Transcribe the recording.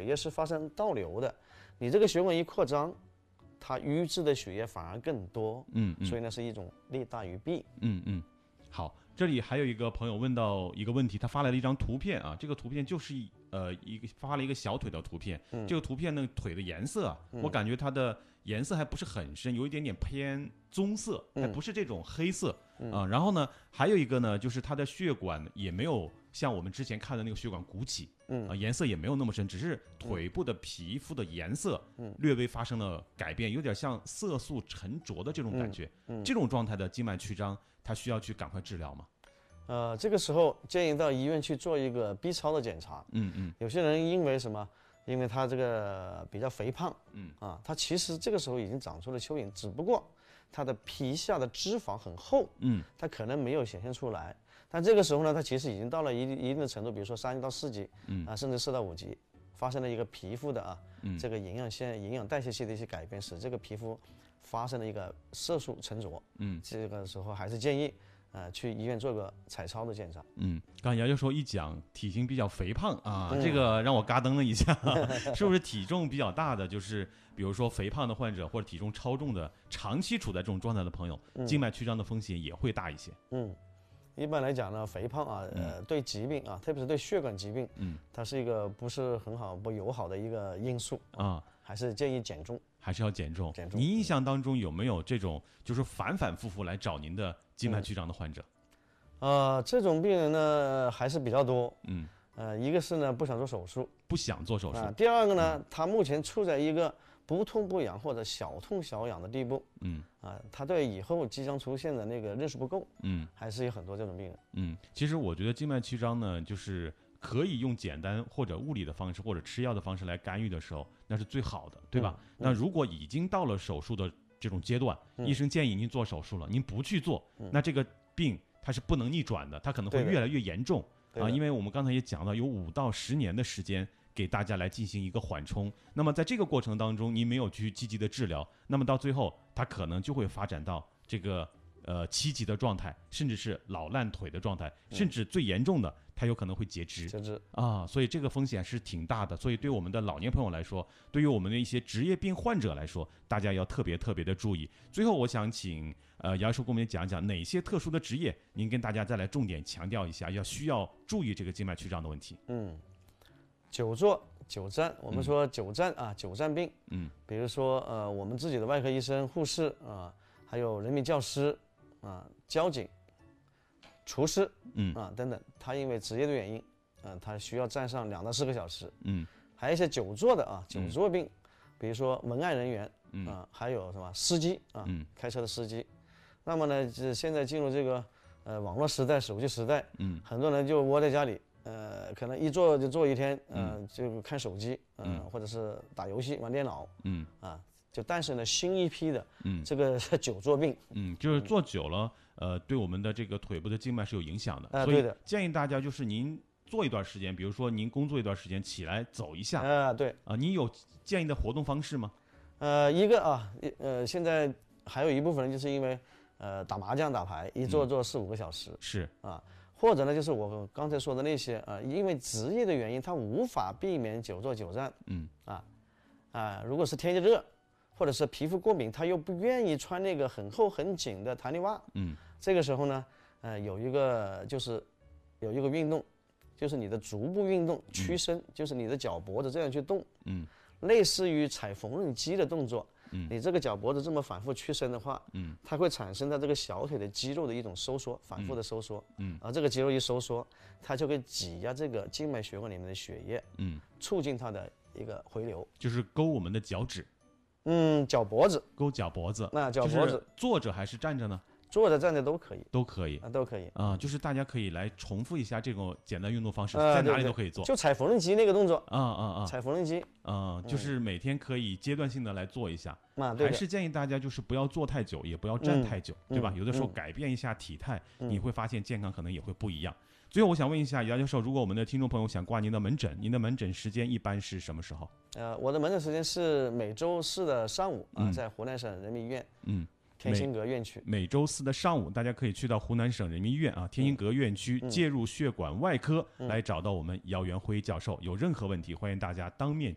液是发生倒流的，你这个血管一扩张，它瘀滞的血液反而更多，所以呢是一种利大于弊。 好，这里还有一个朋友问到一个问题，他发来了一张图片啊，这个图片就是发了一个小腿的图片，这个图片呢腿的颜色啊，我感觉它的颜色还不是很深，有一点点偏棕色，还不是这种黑色啊。然后呢，还有一个呢，就是它的血管也没有像我们之前看的那个血管鼓起，颜色也没有那么深，只是腿部的皮肤的颜色略微发生了改变，有点像色素沉着的这种感觉。这种状态的静脉曲张，它需要去赶快治疗吗？ 这个时候建议到医院去做一个 B 超的检查。有些人因为什么？因为他这个比较肥胖，他其实这个时候已经长出了蚯蚓，只不过他的皮下的脂肪很厚，他可能没有显现出来。但这个时候呢，他其实已经到了一定的程度，比如说3到4级，甚至4到5级，发生了一个皮肤的这个营养代谢系的一些改变，使这个皮肤发生了一个色素沉着。这个时候还是建议去医院做个彩超的检查。 刚才姚教授一讲体型比较肥胖啊，这个让我嘎噔了一下，是不是体重比较大的，就是比如说肥胖的患者或者体重超重的，长期处在这种状态的朋友，静脉曲张的风险也会大一些？ 一般来讲呢，肥胖对疾病特别是对血管疾病，它是一个不是很好、不友好的一个因素还是建议减重。 还是要减重。您印象当中有没有这种就是反反复复来找您的静脉曲张的患者？ 这种病人呢还是比较多。一个是呢不想做手术， 第二个呢，他目前处在一个不痛不痒或者小痛小痒的地步。他对以后即将出现的那个认识不够。还是有很多这种病人。 其实我觉得静脉曲张呢，就是可以用简单或者物理的方式或者吃药的方式来干预的时候，那是最好的，对吧？那如果已经到了手术的这种阶段，医生建议您做手术了，您不去做，那这个病它是不能逆转的，它可能会越来越严重因为我们刚才也讲到，有5到10年的时间给大家来进行一个缓冲。那么在这个过程当中，您没有去积极的治疗，那么到最后它可能就会发展到这个7级的状态，甚至是老烂腿的状态，甚至最严重的，它有可能会截肢所以这个风险是挺大的。所以对我们的老年朋友来说，对于我们的一些职业病患者来说，大家要特别的注意。最后我想请姚教授给我们讲讲哪些特殊的职业，您跟大家再来重点强调一下，需要注意这个静脉曲张的问题。 久坐久站，我们说久站久站病，比如说我们自己的外科医生、护士还有人民教师交警、厨师等等，他因为职业的原因他需要站上2到4个小时。还有一些久坐的久坐病，比如说文案人员还有什么司机开车的司机。那么呢，现在进入这个网络时代、手机时代，很多人就窝在家里，可能一坐就坐一天，就看手机，或者是打游戏、玩电脑，就诞生了新一批的这个久坐病。 就是坐久了，对我们的这个腿部的静脉是有影响的。 所以建议大家就是您坐一段时间，比如说您工作一段时间，起来走一下。您有建议的活动方式吗？ 一个现在还有一部分人就是因为打麻将、打牌，一坐4、5个小时。 是或者呢，就是我刚才说的那些因为职业的原因，他无法避免久坐久站。如果是天气热，或者是皮肤过敏，他又不愿意穿那个很厚很紧的弹力袜。这个时候呢，有一个运动，就是你的足部运动，屈伸，就是你的脚脖子这样去动。类似于踩缝纫机的动作。你这个脚脖子这么反复屈伸的话，它会产生它这个小腿的肌肉的一种收缩，反复的收缩。而这个肌肉一收缩，它就会挤压这个静脉血管里面的血液，促进它的一个回流， 就是勾我们的脚趾。 脚脖子， 勾脚脖子。 那脚脖子坐着还是站着呢？ 坐着站着都可以， 都可以就是大家可以来重复一下这种简单运动方式，在哪里都可以做。 就踩缝纫机那个动作踩缝纫机就是每天可以阶段性的来做一下。还是建议大家就是不要坐太久，也不要站太久，对吧？有的时候改变一下体态，你会发现健康可能也会不一样。最后我想问一下姚教授，如果我们的听众朋友想挂您的门诊，您的门诊时间一般是什么时候？ 我的门诊时间是每周4的上午在湖南省人民医院天心阁院区。 每周4的上午，大家可以去到湖南省人民医院天心阁院区介入血管外科来找到我们姚元辉教授。有任何问题，欢迎大家当面